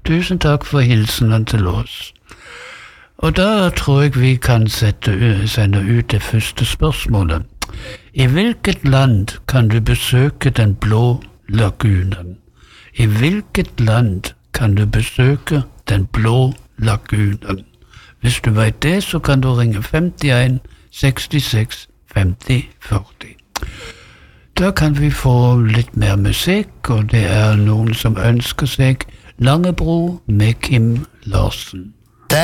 Tusen takk for hilsenen til oss. Og da tror jeg vi kan sende ut det første spørsmålet. I hvilket land kan du besøke den blå lagunen? I hvilket land kan du besøke den blå lagunen? Hvis du vet det, så kan du ringe 51 66 50 40. Da kan vi få litt mer musikk, og det er noen som ønsker seg Langebro med Kim Larsen.